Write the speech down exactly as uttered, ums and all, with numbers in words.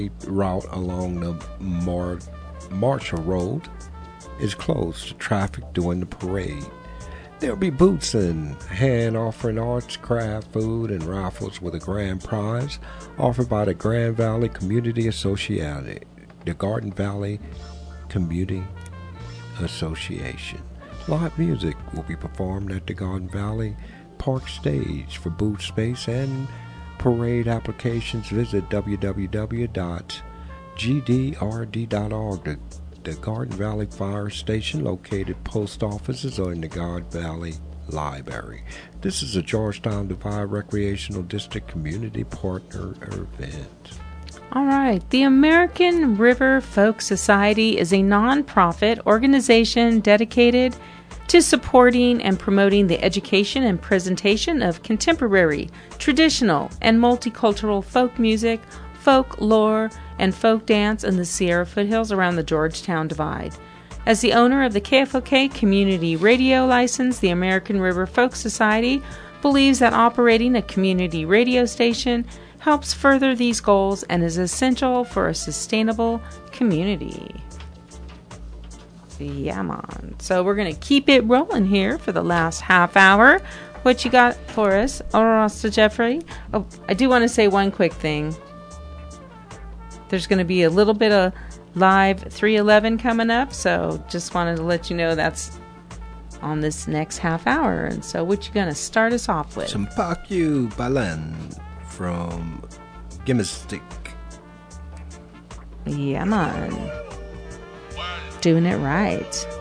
route along the Mar- Marshall Road is closed to traffic during the parade. There'll be booths and hand offering arts, craft, food, and raffles with a grand prize offered by the Grand Valley Community Association, the Garden Valley Community Association. Live music will be performed at the Garden Valley Park stage. For booth space and parade applications, visit w w w dot g d r d dot org. The, the Garden Valley Fire Station, located post offices, are in the Garden Valley Library. This is a Georgetown Divide Recreational District Community Partner event. All right. The American River Folk Society is a nonprofit organization dedicated to supporting and promoting the education and presentation of contemporary, traditional, and multicultural folk music, folklore, and folk dance in the Sierra foothills around the Georgetown Divide. As the owner of the K F O K community radio license, the American River Folk Society believes that operating a community radio station helps further these goals and is essential for a sustainable community. Yeah, man. So we're going to keep it rolling here for the last half hour. What you got for us, Rasta Jeffrey? Oh, I do want to say one quick thing. There's going to be a little bit of live three eleven coming up, so just wanted to let you know that's on this next half hour. And so what you going to start us off with? Some Pakyu Balan from Gimmistick. Yeah, man. Doing it right.